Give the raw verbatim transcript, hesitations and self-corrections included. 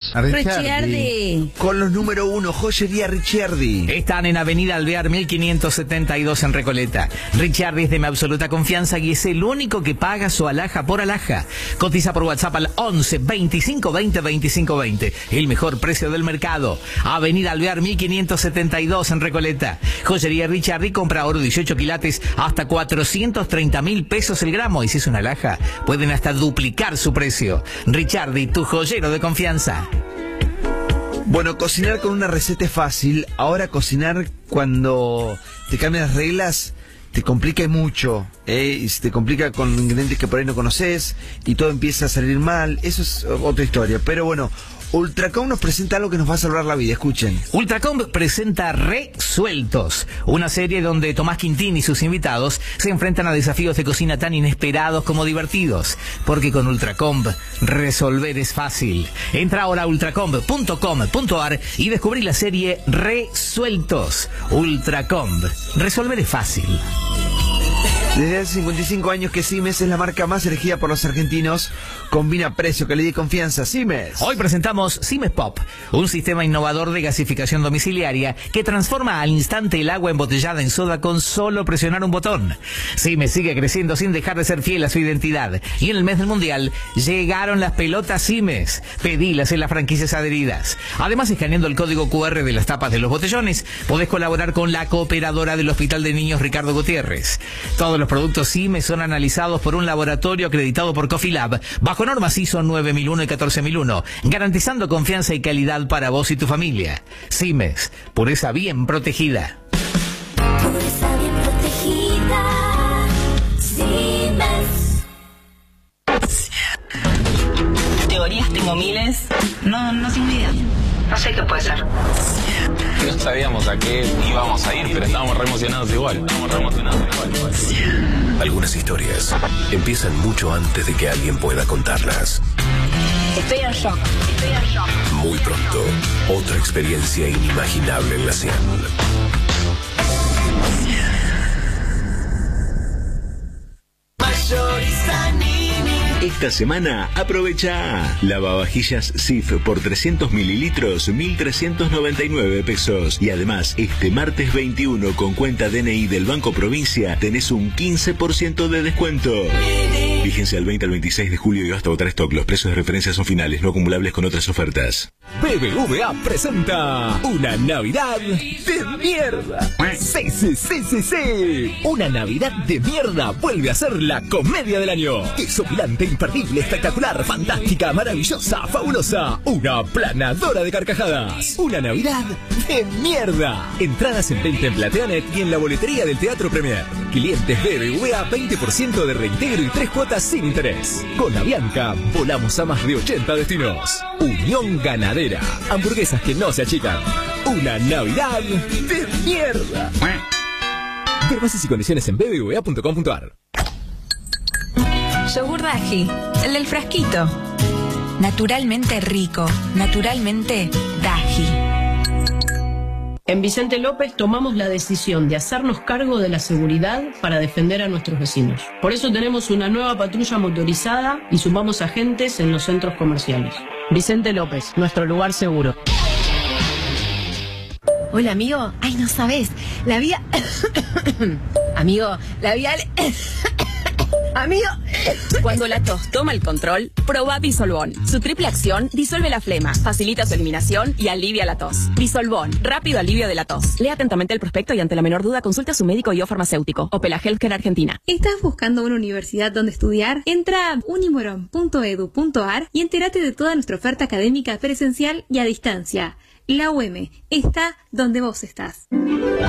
A Ricciardi. Ricciardi. Con los número uno, Joyería Ricciardi. Están en Avenida Alvear mil quinientos setenta y dos en Recoleta. Ricciardi es de mi absoluta confianza y es el único que paga su alhaja por alhaja. Cotiza por WhatsApp al once veinticinco veinte veinticinco veinte. El mejor precio del mercado. Avenida Alvear mil quinientos setenta y dos en Recoleta. Joyería Ricciardi compra oro dieciocho quilates hasta cuatrocientos treinta mil pesos el gramo. Y si es una alhaja, pueden hasta duplicar su precio. Ricciardi, tu joyero de confianza. Bueno, cocinar con una receta es fácil. Ahora cocinar cuando te cambian las reglas te complica mucho, ¿eh? Y se te complica con ingredientes que por ahí no conoces y todo empieza a salir mal. Eso es otra historia. Pero bueno, Ultracom nos presenta algo que nos va a salvar la vida. Escuchen. Ultracom presenta Resueltos, una serie donde Tomás Quintín y sus invitados se enfrentan a desafíos de cocina tan inesperados como divertidos. Porque con Ultracom, resolver es fácil. Entra ahora a ultracom punto com punto ar y descubrí la serie Resueltos. Ultracom, resolver es fácil. Desde hace cincuenta y cinco años que Siemens es la marca más elegida por los argentinos. Combina precio, calidad y confianza. Siemens. Hoy presentamos Siemens Pop, un sistema innovador de gasificación domiciliaria que transforma al instante el agua embotellada en soda con solo presionar un botón. Siemens sigue creciendo sin dejar de ser fiel a su identidad. Y en el mes del Mundial llegaron las pelotas Siemens. Pedilas en las franquicias adheridas. Además, escaneando el código cu erre de las tapas de los botellones, podés colaborar con la cooperadora del Hospital de Niños Ricardo Gutiérrez. Todos los productos Siemens son analizados por un laboratorio acreditado por Coffee Lab bajo normas I S O nueve mil uno y catorce mil uno, garantizando confianza y calidad para vos y tu familia. Siemens, pureza bien protegida. Pureza bien protegida. Siemens. Teorías tengo miles. No, no tengo idea. No sé qué puede ser. No sabíamos a qué íbamos a ir, pero estábamos re emocionados igual. Estábamos re emocionados igual. Algunas historias empiezan mucho antes de que alguien pueda contarlas. Estoy en shock. Estoy en shock. Muy pronto, otra experiencia inimaginable en la C I A N. Esta semana aprovecha lavavajillas Sif por trescientos mililitros, mil trescientos noventa y nueve pesos. Y además, este martes veintiuno con cuenta D N I del Banco Provincia tenés un quince por ciento de descuento. Vigencia del veinte al veintiséis de julio y hasta agotar stock. Los precios de referencia son finales, no acumulables con otras ofertas. B B V A presenta una Navidad de mierda. Sí, sí, sí, sí, sí. Una Navidad de mierda vuelve a ser la comedia del año. Desopilante, imperdible, espectacular, fantástica, maravillosa, fabulosa. Una planadora de carcajadas. Una Navidad de mierda. Entradas en venta en Plateanet y en la boletería del Teatro Premier. Clientes B B V A, veinte por ciento de reintegro y tres cuotas sin interés. Con Avianca volamos a más de ochenta destinos. Unión Ganadera. Hamburguesas que no se achican. Una Navidad de mierda. Ver bases y condiciones en b b v a punto com punto ar. Yogur Daji, el del frasquito. Naturalmente rico, naturalmente Daji. En Vicente López tomamos la decisión de hacernos cargo de la seguridad para defender a nuestros vecinos. Por eso tenemos una nueva patrulla motorizada y sumamos agentes en los centros comerciales. Vicente López, nuestro lugar seguro. Hola, amigo. Ay, no sabes. La vía... amigo, la vía... Amigo. Cuando la tos toma el control, proba Disolvón. Su triple acción disuelve la flema, facilita su eliminación y alivia la tos. Disolvón, rápido alivio de la tos. Lea atentamente el prospecto y ante la menor duda consulta a su médico y o farmacéutico. Opela Healthcare Argentina. ¿Estás buscando una universidad donde estudiar? Entra a unimoron punto edu punto ar y entérate de toda nuestra oferta académica presencial y a distancia. La U M está donde vos estás.